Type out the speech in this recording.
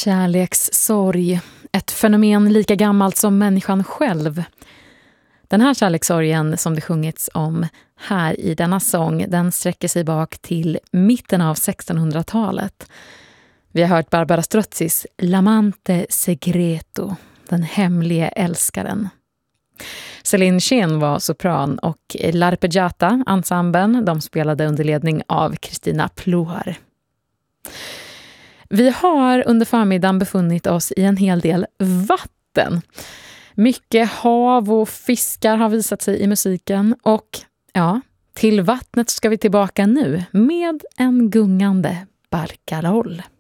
Kärlekssorg, ett fenomen lika gammalt som människan själv. Den här kärlekssorgen som det sjungits om här i denna sång, den sträcker sig bak till mitten av 1600-talet. Vi har hört Barbara Strutzis L'amante segreto, den hemlige älskaren. Céline Schen var sopran och L'Arpeggiata-ensemblen, de spelade under ledning av Christina Ploar. Vi har under förmiddagen befunnit oss i en hel del vatten. Mycket hav och fiskar har visat sig i musiken och ja, till vattnet ska vi tillbaka nu med en gungande barcaroll.